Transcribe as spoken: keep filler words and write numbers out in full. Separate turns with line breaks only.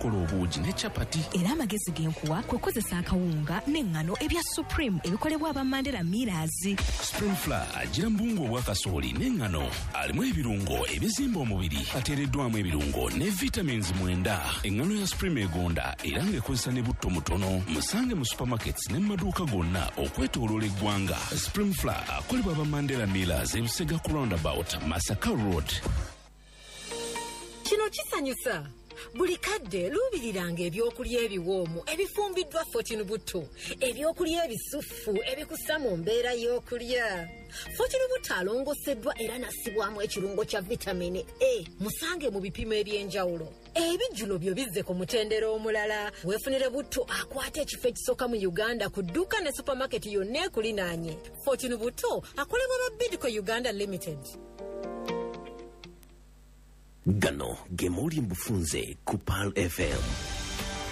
okukola obuugi ne chapati.
Era amagezi genkuwa kwe kozesa akawunga n'engano ebya Supreme ebikolebwa aba Mandela Millers.
Supreme Flour agira mbungu obwa kasooli n'engano. Alimu ebirungo ebizimba omubiri. Ateereddwamu ebirungo ne vitamins mwenda. Engano ya Supreme egonda era ng'ekozesa ne butto mutono. Musange mu supermarkets ne mu maduuka gonna okwetooloola eggwanga. Supreme Flour akolebwa aba Mandela Millers e Busega ku roundabout Masaka Road.
Kino kisanyusa. Buli kadde luubiriranga ebyokulya ebiwoomu ebifumbiddwa Fortune Butto, ebyokulya ebisufu ebikussa mu mbeera y'okulya. Fortune Butto alongoseddwa era nassibwamu ekirungo kya vitamini A. Musange mu bipimo eby'enjawulo. Ebijjulo byo bizze ku mutendera omulala. Weefunire Butto akwata ekifo ekisooka mu Uganda ku dduuka ne supermarket yonna ekulinaanye. Fortune Butto akolebwa ba Bidco Uganda Limited.
Gano gemuli mbufunze ku P A L F M.